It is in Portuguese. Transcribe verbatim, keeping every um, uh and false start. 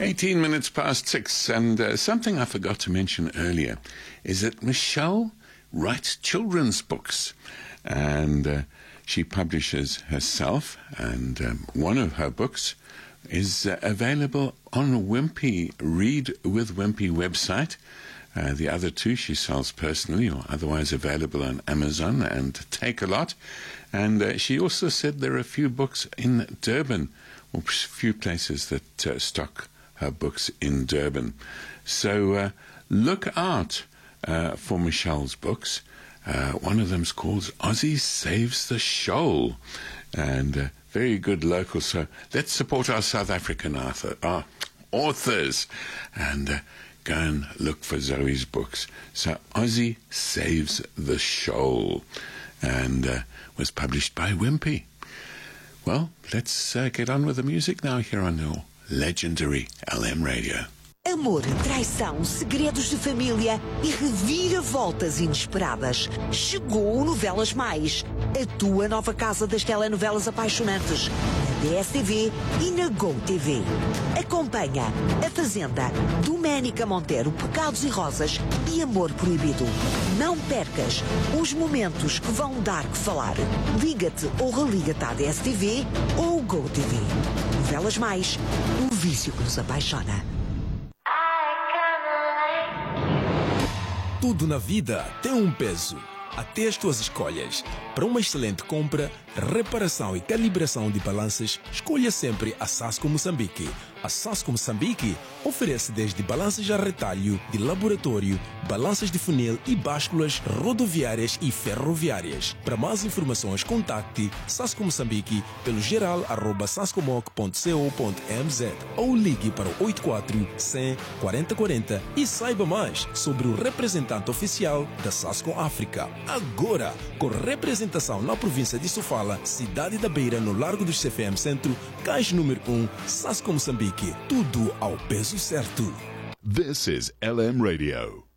eighteen minutes past six, and uh, something I forgot to mention earlier is that Michelle writes children's books, and uh, she publishes herself, and um, one of her books is uh, available on Wimpy, Read with Wimpy website. Uh, the other two she sells personally or otherwise available on Amazon and Takealot. And uh, she also said there are a few books in Durban, or a few places that uh, stock her books in Durban. So uh, look out uh, for Michelle's books. Uh, one of them's called Aussie Saves the Shoal, and uh, very good local. So let's support our South African author, uh, authors and uh, go and look for Zoe's books. So Aussie Saves the Shoal, and uh, was published by Wimpy. Well, let's uh, get on with the music now here on your legendary L M Radio. Amor, traição, segredos de família e reviravoltas inesperadas. Chegou o Novelas Mais, a tua nova casa das telenovelas apaixonantes, na D S T V e na GoTV. Acompanha A Fazenda, Doménica Monteiro, Pecados e Rosas e Amor Proibido. Não percas os momentos que vão dar que falar. Liga-te ou religa-te à D S T V ou GoTV. Novelas Mais, o vício que nos apaixona. Tudo na vida tem um peso, até as tuas escolhas. Para uma excelente compra, reparação e calibração de balanças, escolha sempre a Sasco Moçambique. A Sasco Moçambique oferece desde balanças a retalho, de laboratório, balanças de funil e básculas rodoviárias e ferroviárias. Para mais informações, contacte Sasco Moçambique pelo geral arroba sascomoc ponto co ponto mz ou ligue para o oito quatro cem quarenta quarenta e saiba mais sobre o representante oficial da Sasco África. Agora, com representação na província de Sofala, cidade da Beira, no Largo do C F M Centro, caixa número um, Sasco Moçambique. Tudo ao peso certo. This is L M Radio.